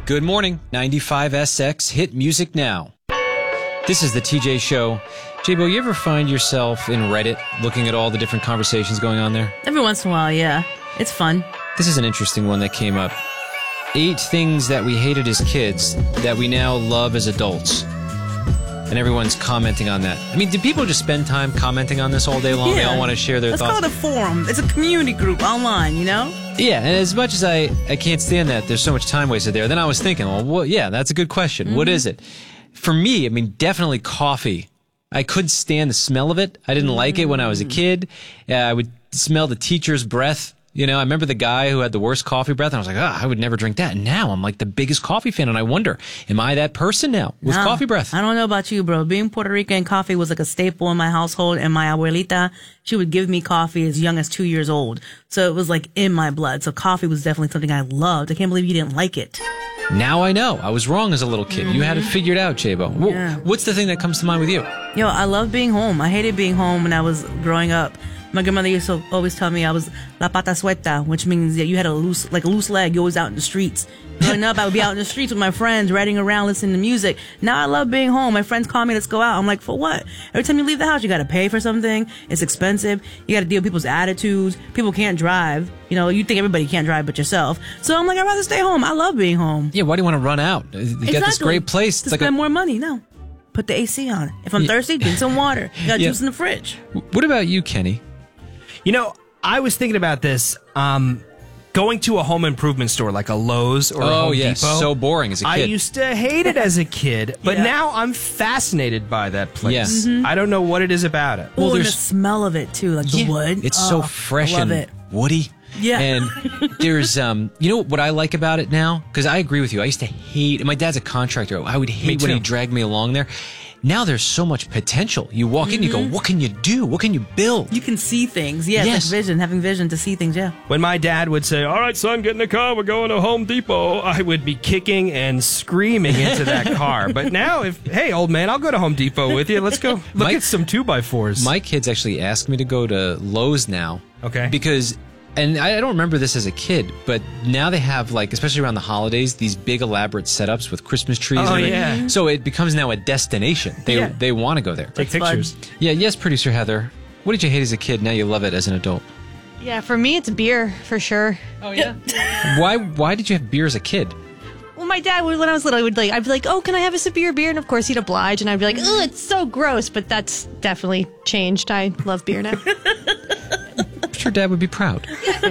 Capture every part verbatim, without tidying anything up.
Good morning, ninety-five S X, hit music now. This is the T J Show. J-Bo, you ever find yourself in Reddit looking at all the different conversations going on there? Every once in a while, yeah. It's fun. This is an interesting one that came up. Eight things that we hated as kids that we now love as adults. And everyone's commenting on that. I mean, do people just spend time commenting on this all day long? Yeah. They all want to share their Let's thoughts? call it a forum. It's a community group online, you know? Yeah, and as much as I, I can't stand that, there's so much time wasted there, then I was thinking, well, what, yeah, that's a good question. Mm-hmm. What is it? For me, I mean, definitely coffee. I couldn't stand the smell of it. I didn't mm-hmm. like it when I was a kid. Uh, I would smell the teacher's breath. You know, I remember the guy who had the worst coffee breath, and I was like, oh, I would never drink that. And now I'm like the biggest coffee fan, and I wonder, am I that person now with no, coffee breath? I don't know about you, bro. Being Puerto Rican, coffee was like a staple in my household, and my abuelita, she would give me coffee as young as two years old. So it was like in my blood. So coffee was definitely something I loved. I can't believe you didn't like it. Now I know. I was wrong as a little kid. Mm-hmm. You had it figured out, J-Bo. Yeah. What's the thing that comes to mind with you? Yo, I love being home. I hated being home when I was growing up. My grandmother used to always tell me I was la pata suelta, which means that you had a loose, like a loose leg. You're always out in the streets. Growing up, I would be out in the streets with my friends, riding around, listening to music. Now I love being home. My friends call me, let's go out. I'm like, for what? Every time you leave the house, you got to pay for something. It's expensive. You got to deal with people's attitudes. People can't drive. You know, you think everybody can't drive but yourself. So I'm like, I'd rather stay home. I love being home. Yeah, why do you want to run out? You exactly. got this great place. To it's spend like a- more money. No. Put the A C on. If I'm yeah. thirsty, drink some water. You got yeah. juice in the fridge. What about you, Kenny? You know, I was thinking about this. Um, going to a home improvement store like a Lowe's or oh, a Home yeah, Depot. So boring as a kid. I used to hate it as a kid, but yeah. now I'm fascinated by that place. Yes. Mm-hmm. I don't know what it is about it. Well, Well, and the there's- smell of it too, like Yeah, the wood. It's oh, so fresh love and it. woody. Yeah. And there's, um, you know what I like about it now? Because I agree with you. I used to hate, my dad's a contractor. I would hate when he dragged me along there. Now there's so much potential. You walk in, you go, what can you do? What can you build? You can see things. Yeah, Yes. it's like vision, having vision to see things, yeah. When my dad would say, all right, son, get in the car, we're going to Home Depot, I would be kicking and screaming into that car. But now, if hey, old man, I'll go to Home Depot with you. Let's go look My- at some two by fours. My kids actually ask me to go to Lowe's now. Okay. Because, and I don't remember this as a kid, but now they have, like, especially around the holidays, these big elaborate setups with Christmas trees. Oh, and everything. yeah. So it becomes now a destination. They Yeah. they want to go there. Take That's fun. pictures. Yeah, yes, producer Heather. What did you hate as a kid? Now you love it as an adult. Yeah, for me, it's beer, for sure. Oh, yeah? why Why did you have beer as a kid? Well, my dad, when I was little, would like, I'd be like, oh, can I have a sip of your beer? And of course, he'd oblige. And I'd be like, oh, it's so gross. But that's definitely changed. I love beer now. I'm sure Dad would be proud.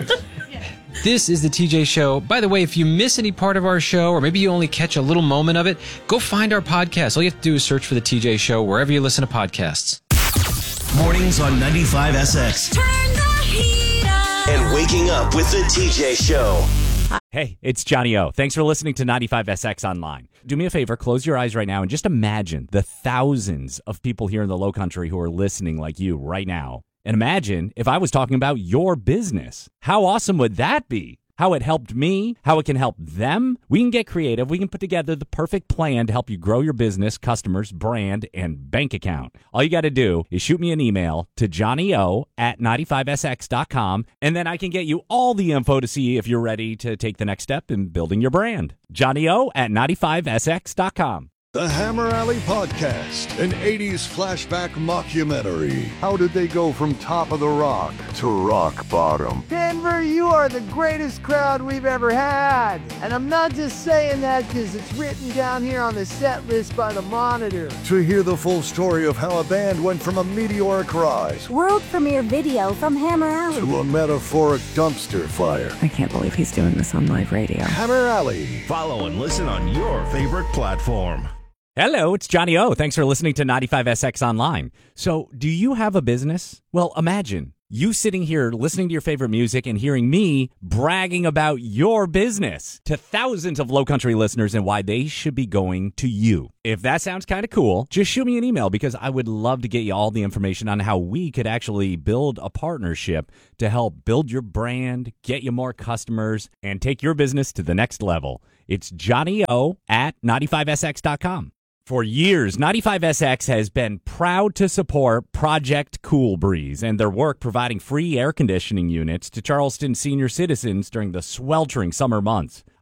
This is the T J Show. By the way, if you miss any part of our show, or maybe you only catch a little moment of it, go find our podcast. All you have to do is search for the T J Show wherever you listen to podcasts. Mornings on ninety-five S X. Turn the heat up. And waking up with the T J Show. Hey, it's Johnny O. Thanks for listening to ninety-five S X Online. Do me a favor, close your eyes right now and just imagine the thousands of people here in the Lowcountry who are listening like you right now. And imagine if I was talking about your business. How awesome would that be? How it helped me, how it can help them. We can get creative. We can put together the perfect plan to help you grow your business, customers, brand, and bank account. All you got to do is shoot me an email to johnnyo at ninety-five S X dot com, and then I can get you all the info to see if you're ready to take the next step in building your brand. johnnyo at ninety-five S X dot com. The Hammer Alley Podcast, an eighties flashback mockumentary. How did they go from top of the rock to rock bottom? Denver, you are the greatest crowd we've ever had. And I'm not just saying that because it's written down here on the set list by the Monitor. To hear the full story of how a band went from a meteoric rise World premiere video from Hammer Alley. to a metaphoric dumpster fire. I can't believe he's doing this on live radio. Hammer Alley. Follow and listen on your favorite platform. Hello, it's Johnny O. Thanks for listening to ninety-five S X Online. So, do you have a business? Well, imagine you sitting here listening to your favorite music and hearing me bragging about your business to thousands of Lowcountry listeners and why they should be going to you. If that sounds kind of cool, just shoot me an email because I would love to get you all the information on how we could actually build a partnership to help build your brand, get you more customers, and take your business to the next level. It's Johnny O at ninety-five S X dot com. For years, ninety-five S X has been proud to support Project Cool Breeze and their work providing free air conditioning units to Charleston senior citizens during the sweltering summer months.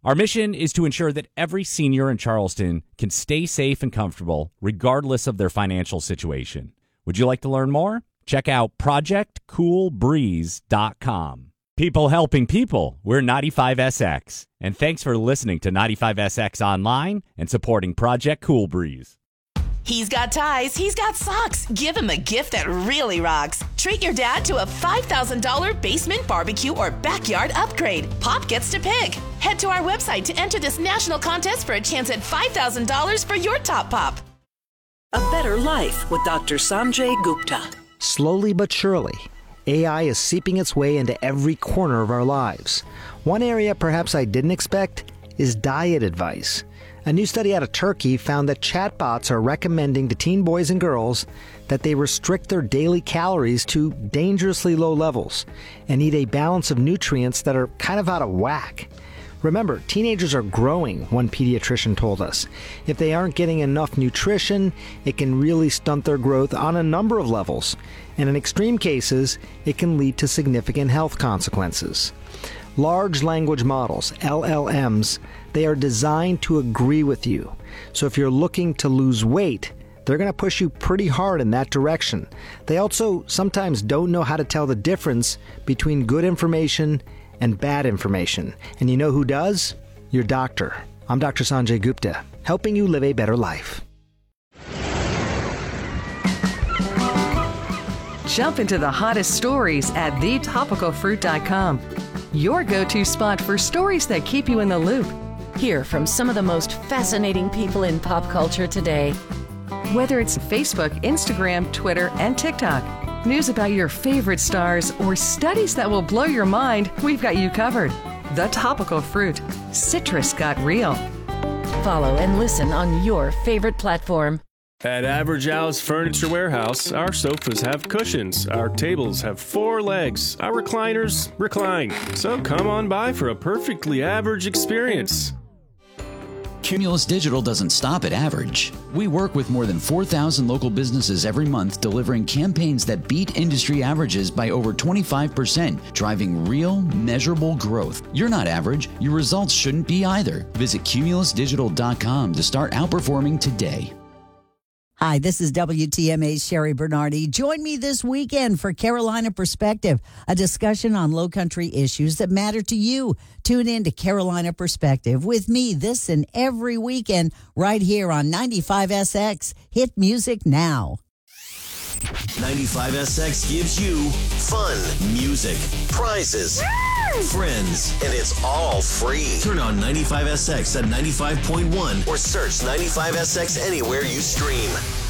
Our mission is to ensure that every senior in Charleston can stay safe and comfortable regardless of their financial situation. Would you like to learn more? Check out project cool breeze dot com. People helping people. We're ninety-five S X. And thanks for listening to ninety-five S X Online and supporting Project Cool Breeze. He's got ties, he's got socks. Give him a gift that really rocks. Treat your dad to a five thousand dollars basement barbecue or backyard upgrade. Pop gets to pick. Head to our website to enter this national contest for a chance at five thousand dollars for your top pop. A Better Life with Doctor Sanjay Gupta. Slowly but surely, A I is seeping its way into every corner of our lives. One area perhaps I didn't expect is diet advice. A new study out of Turkey found that chatbots are recommending to teen boys and girls that they restrict their daily calories to dangerously low levels and eat a balance of nutrients that are kind of out of whack. Remember, teenagers are growing, one pediatrician told us. If they aren't getting enough nutrition, it can really stunt their growth on a number of levels. And in extreme cases, it can lead to significant health consequences. Large language models, L L Ms, they are designed to agree with you. So if you're looking to lose weight, they're going to push you pretty hard in that direction. They also sometimes don't know how to tell the difference between good information and bad information. And you know who does? Your doctor. I'm Doctor Sanjay Gupta, helping you live a better life. Jump into the hottest stories at the topical fruit dot com. Your go-to spot for stories that keep you in the loop. Hear from some of the most fascinating people in pop culture today. Whether it's Facebook, Instagram, Twitter, and TikTok, news about your favorite stars, or studies that will blow your mind, we've got you covered. The Topical Fruit. Citrus got real. Follow and listen on your favorite platform. At Average House Furniture Warehouse, our sofas have cushions, our tables have four legs, our recliners recline. So come on by for a perfectly average experience. Cumulus Digital doesn't stop at average. We work with more than four thousand local businesses every month, delivering campaigns that beat industry averages by over twenty-five percent, driving real, measurable growth. You're not average. Your results shouldn't be either. Visit cumulus digital dot com to start outperforming today. Hi, this is W T M A's Sherry Bernardi. Join me this weekend for Carolina Perspective, a discussion on low country issues that matter to you. Tune in to Carolina Perspective with me this and every weekend right here on ninety-five S X. Hit music now. ninety-five S X gives you fun, music, prizes, friends, and it's all free. Turn on ninety-five S X at ninety-five point one or search ninety-five S X anywhere you stream.